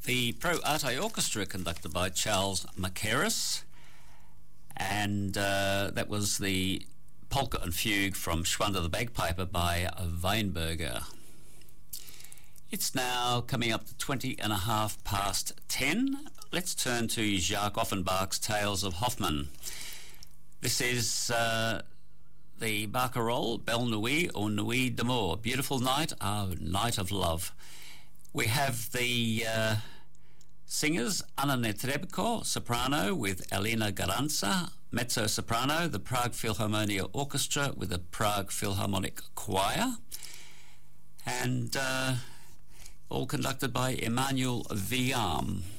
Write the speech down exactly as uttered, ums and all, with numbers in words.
the Pro Arte Orchestra conducted by Charles Mackerras, and uh, that was the Polka and Fugue from Schwander the Bagpiper by Weinberger. It's now coming up to twenty and a half past ten. Let's turn to Jacques Offenbach's Tales of Hoffmann. This is uh, the Barcarolle, Belle Nuit or Nuit d'amour, Beautiful Night, our Night of Love. We have the uh, singers Anna Netrebko, soprano with Elena Garanza, mezzo-soprano, the Prague Philharmonia Orchestra with the Prague Philharmonic Choir, and uh, all conducted by Emmanuel Villam.